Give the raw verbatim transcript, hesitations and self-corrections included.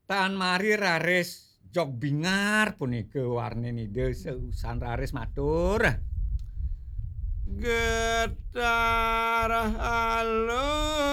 Tahan mari raris jog bingar punika warninipun seusan raris matur. Getar alun